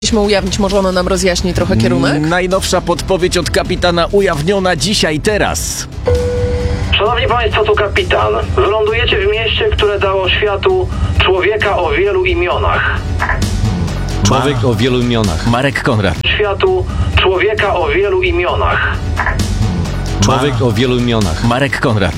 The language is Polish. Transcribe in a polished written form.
Musimy ujawnić, może ona nam rozjaśni trochę kierunek? Najnowsza podpowiedź od kapitana ujawniona dzisiaj, teraz. Szanowni Państwo, tu kapitan. Wylądujecie w mieście, które dało światu człowieka o wielu imionach. Człowiek o wielu imionach. Marek Konrad. Światu człowieka o wielu imionach. Człowiek o wielu imionach. Marek Konrad.